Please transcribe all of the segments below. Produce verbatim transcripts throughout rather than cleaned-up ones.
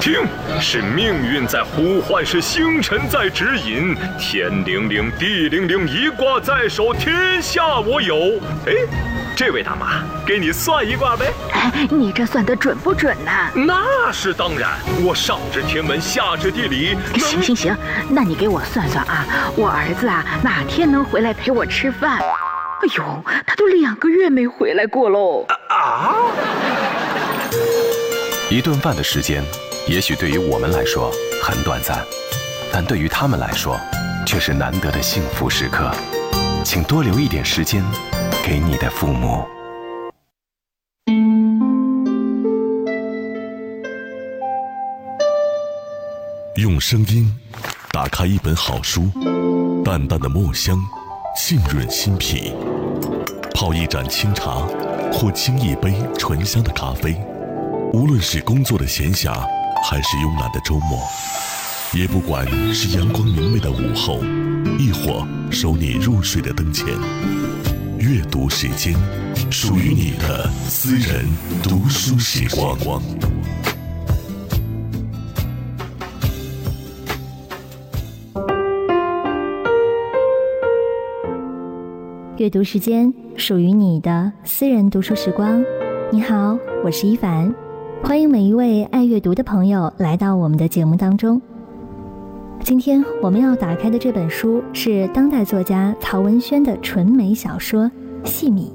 听，是命运在呼唤，是星辰在指引。天灵灵，地灵灵，一卦在手，天下我有。哎，这位大妈，给你算一卦呗。 哎，你这算得准不准呢？ 那是当然，我上知天文，下知地理。 行行行，那你给我算算啊，我儿子啊哪天能回来陪我吃饭？哎呦，他都两个月没回来过喽。 啊！ 一顿饭的时间，也许对于我们来说很短暂，但对于他们来说，却是难得的幸福时刻。请多留一点时间给你的父母。 用声音打开一本好书，淡淡的墨香浸润心脾，泡一盏清茶，或沏一杯醇香的咖啡。无论是工作的闲暇，还是慵懒的周末，也不管是阳光明媚的午后，亦或守你入睡的灯前，阅读时间，属于你的私人读书时光。 阅读时间，属于你的私人读书时光。你好，我是一凡，欢迎每一位爱阅读的朋友来到我们的节目当中。今天我们要打开的这本书是当代作家曹文轩的纯美小说《细米》。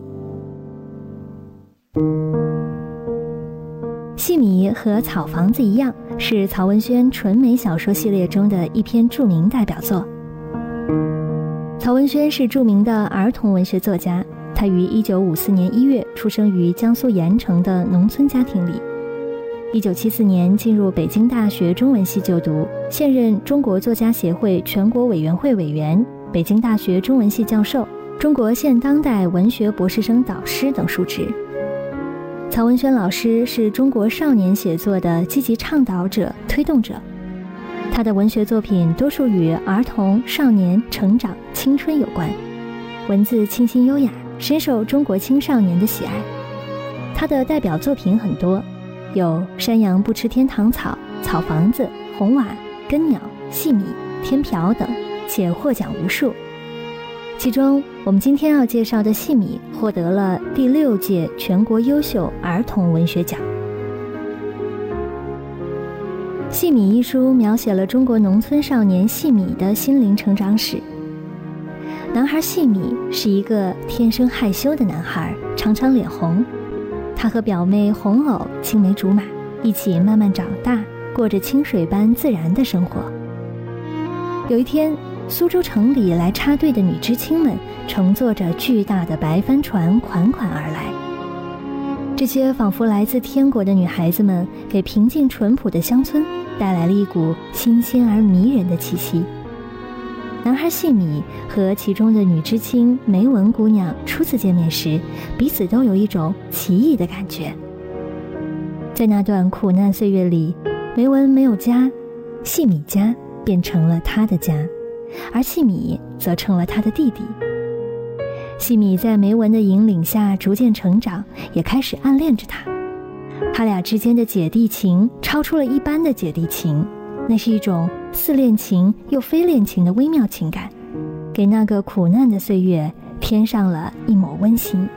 细米和草房子一样，是曹文轩纯美小说系列中的一篇著名代表作。曹文轩是著名的儿童文学作家，他于一九五四年一月出生于江苏盐城的农村家庭里。一九七四年进入北京大学中文系就读，现任中国作家协会全国委员会委员、北京大学中文系教授、中国现当代文学博士生导师等述职。曹文轩老师是中国少年写作的积极倡导者、推动者。他的文学作品多数与儿童、少年、成长、青春有关，文字清新优雅，深受中国青少年的喜爱。他的代表作品很多，有《山羊不吃天堂草》、《草房子》、《红瓦》、《根鸟》、《细米》、《天瓢》等，且获奖无数。其中我们今天要介绍的《细米》获得了第六届全国优秀儿童文学奖。《细米》一书描写了中国农村少年细米的心灵成长史。男孩细米是一个天生害羞的男孩，常常脸红。他和表妹红藕青梅竹马，一起慢慢长大，过着清水般自然的生活。有一天，苏州城里来插队的女知青们乘坐着巨大的白帆船款款而来。这些仿佛来自天国的女孩子们，给平静淳朴的乡村带来了一股新鲜而迷人的气息。男孩细米和其中的女知青梅文姑娘初次见面时，彼此都有一种奇异的感觉。在那段苦难岁月里，梅文没有家，细米家变成了她的家，而细米则成了她的弟弟。细米在梅文的引领下逐渐成长，也开始暗恋着她。他俩之间的姐弟情超出了一般的姐弟情，那是一种似恋情又非恋情的微妙情感，给那个苦难的岁月添上了一抹温馨。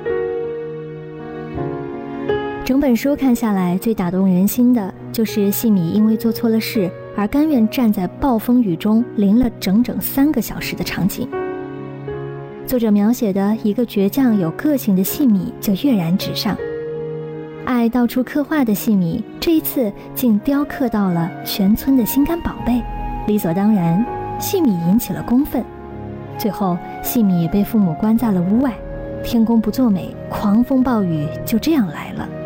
整本书看下来，最打动人心的就是细米因为做错了事而甘愿站在暴风雨中淋了整整三个小时的场景。作者描写的一个倔强有个性的细米就跃然纸上，爱到处刻画的细米这一次竟雕刻到了全村的心肝宝贝，理所当然，细米引起了公愤。最后细米被父母关在了屋外，天公不作美，狂风暴雨就这样来了。